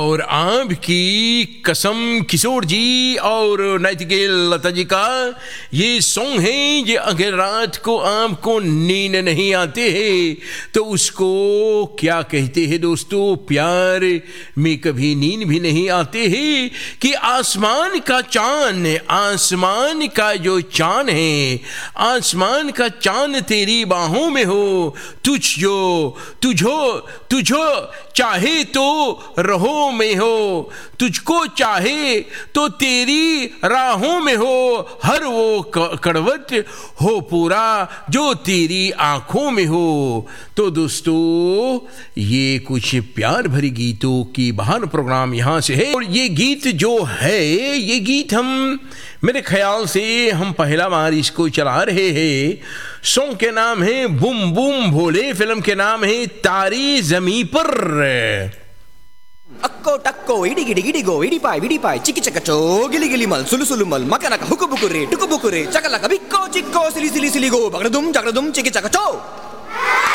और आम की कसम किशोर जी और नैतिकेल लता जी का ये सॉन्ग है। ये अगर रात को आम को नींद नहीं आते हैं तो उसको क्या कहते हैं दोस्तों? प्यार में कभी नींद भी नहीं आते हैं कि आसमान का चांद, आसमान का जो चांद है, आसमान का चांद तेरी बाहों में हो, तुझो चाहे तो रहो में हो, तुझको चाहे तो तेरी राहों में हो, हर वो कड़वट हो पूरा जो तेरी आंखों में हो। तो दोस्तों ये कुछ प्यार भरी गीतों की बहार प्रोग्राम यहाँ से है। और ये गीत जो है, ये गीत हम मेरे ख्याल से हम पहला बार इसको चला रहे हैं। सॉन्ग के नाम है बूम बूम भोले, फिल्म के नाम है तारी जमी पर। अक्को टक्को इडी गिडी गिडी गो इडी पाई चिकी चकचो गिली गिली मल सुलु सुलु मल मकनका हुकु बुकुरे टुकु बुकुरे चकलका बिक्को चिक्को सिली सिली सिली गो बगड़दुम जगड़दुम चिकी चकचो।